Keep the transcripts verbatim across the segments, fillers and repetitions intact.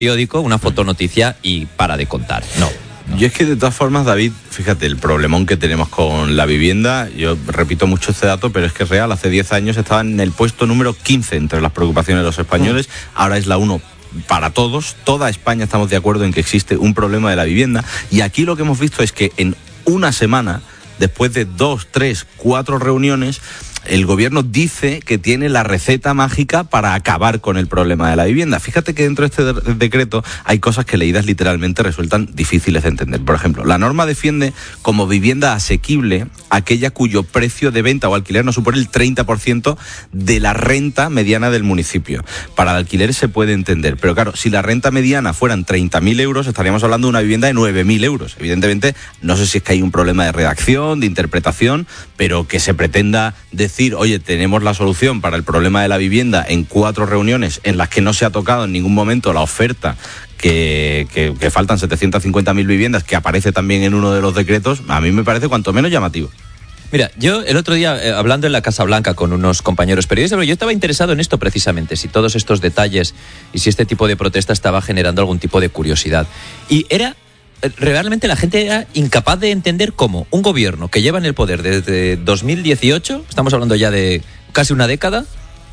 periódico, una fotonoticia y para de contar. No. No. Yo es que de todas formas, David, fíjate, el problemón que tenemos con la vivienda, yo repito mucho este dato, pero es que es real, hace diez años estaba en el puesto número quince entre las preocupaciones de los españoles, mm. ahora es la uno para todos, toda España estamos de acuerdo en que existe un problema de la vivienda, y aquí lo que hemos visto es que en una semana, después de dos, tres, cuatro reuniones, el gobierno dice que tiene la receta mágica para acabar con el problema de la vivienda. Fíjate que dentro de este de- decreto hay cosas que leídas literalmente resultan difíciles de entender. Por ejemplo, la norma defiende como vivienda asequible aquella cuyo precio de venta o alquiler no supone el treinta por ciento de la renta mediana del municipio. Para el alquiler se puede entender, pero claro, si la renta mediana fueran treinta mil euros, estaríamos hablando de una vivienda de nueve mil euros. Evidentemente, no sé si es que hay un problema de redacción, de interpretación, pero que se pretenda decir decir, oye, tenemos la solución para el problema de la vivienda en cuatro reuniones en las que no se ha tocado en ningún momento la oferta que, que, que faltan setecientas cincuenta mil viviendas, que aparece también en uno de los decretos, a mí me parece cuanto menos llamativo. Mira, yo el otro día, eh, hablando en la Casa Blanca con unos compañeros periodistas, yo estaba interesado en esto precisamente, si todos estos detalles y si este tipo de protesta estaba generando algún tipo de curiosidad. Y era... realmente la gente era incapaz de entender cómo un gobierno que lleva en el poder desde dos mil dieciocho, estamos hablando ya de casi una década,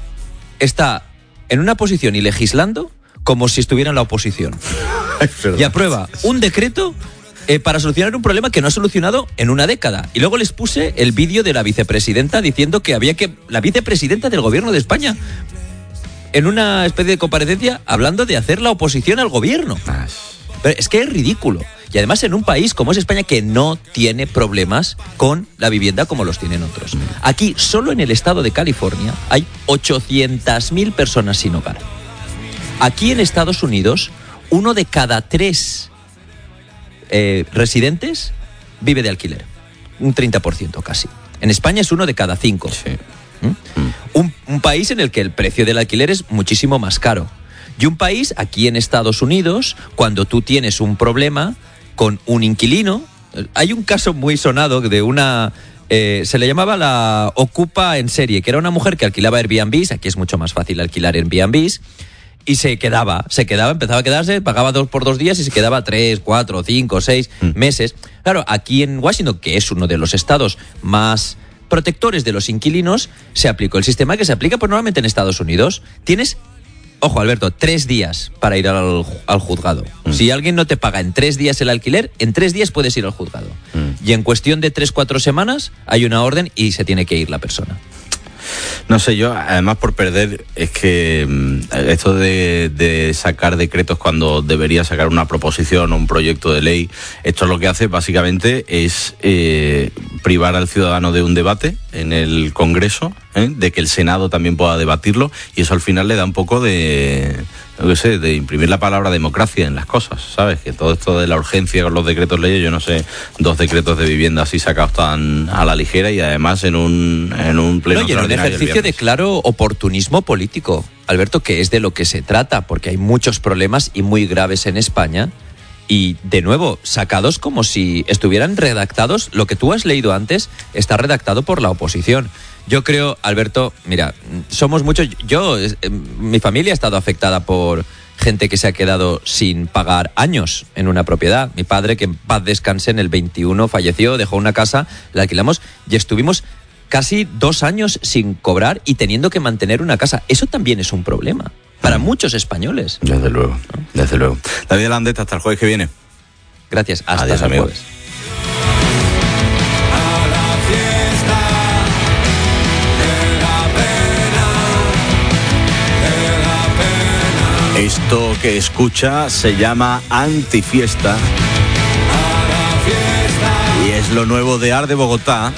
está en una posición y legislando como si estuviera en la oposición. Y aprueba un decreto eh, para solucionar un problema que no ha solucionado en una década. Y luego les puse el vídeo de la vicepresidenta diciendo que había que... La vicepresidenta del gobierno de España, en una especie de comparecencia, hablando de hacer la oposición al gobierno. Pero es que es ridículo. Y además en un país como es España, que no tiene problemas con la vivienda como los tienen otros. Aquí, solo en el estado de California, hay ochocientas mil personas sin hogar. Aquí en Estados Unidos, uno de cada tres eh, residentes vive de alquiler. Un treinta por ciento casi. En España es uno de cada cinco. Sí. ¿Mm? Un, un país en el que el precio del alquiler es muchísimo más caro. Y un país, aquí en Estados Unidos, cuando tú tienes un problema con un inquilino, hay un caso muy sonado de una... Eh, se le llamaba la ocupa en serie, que era una mujer que alquilaba Airbnbs, aquí es mucho más fácil alquilar Airbnbs, y se quedaba, se quedaba, empezaba a quedarse, pagaba dos por dos días y se quedaba tres, cuatro, cinco, seis mm. meses. Claro, aquí en Washington, que es uno de los estados más protectores de los inquilinos, se aplicó el sistema que se aplica pues normalmente en Estados Unidos. Tienes... Ojo, Alberto, tres días para ir al, al juzgado. Mm. Si alguien no te paga en tres días el alquiler, en tres días puedes ir al juzgado. Mm. Y en cuestión de tres, cuatro semanas hay una orden y se tiene que ir la persona. No sé, yo, además por perder, es que esto de, de sacar decretos cuando debería sacar una proposición o un proyecto de ley, esto lo que hace básicamente es eh, privar al ciudadano de un debate en el Congreso, ¿eh? de que el Senado también pueda debatirlo, y eso al final le da un poco de... no qué sé, de imprimir la palabra democracia en las cosas, ¿sabes? Que todo esto de la urgencia con los decretos leyes, yo no sé, dos decretos de vivienda así sacados tan a la ligera y además en un, en un pleno no, y en un ejercicio de claro oportunismo político, Alberto, que es de lo que se trata, porque hay muchos problemas y muy graves en España y, de nuevo, sacados como si estuvieran redactados, lo que tú has leído antes está redactado por la oposición. Yo creo, Alberto, mira, somos muchos, yo, mi familia ha estado afectada por gente que se ha quedado sin pagar años en una propiedad. Mi padre, que en paz descanse, en el veintiuno falleció, dejó una casa, la alquilamos y estuvimos casi dos años sin cobrar y teniendo que mantener una casa. Eso también es un problema para muchos españoles. Desde luego, ¿no? Desde luego. David Landeta, hasta el jueves que viene. Gracias, hasta Adiós, el amigos. jueves. Esto que escucha se llama Antifiesta y es lo nuevo de Ar de Bogotá,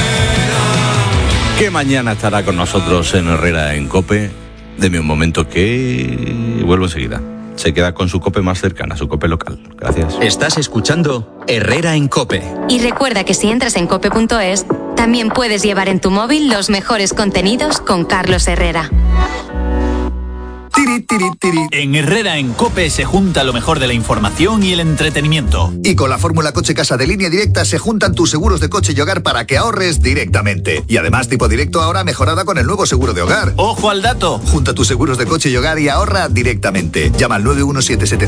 que mañana estará con nosotros en Herrera en COPE. Deme un momento que vuelvo enseguida. Se queda con su COPE más cercana, su COPE local. Gracias. Estás escuchando Herrera en COPE. Y recuerda que si entras en cope punto es, también puedes llevar en tu móvil los mejores contenidos con Carlos Herrera. Tiri, tiri, tiri. En Herrera en COPE se junta lo mejor de la información y el entretenimiento. Y con la fórmula Coche Casa de Línea Directa se juntan tus seguros de coche y hogar para que ahorres directamente. Y además tipo directo ahora mejorada con el nuevo seguro de hogar. ¡Ojo al dato! Junta tus seguros de coche y hogar y ahorra directamente. Llama al nueve uno siete siete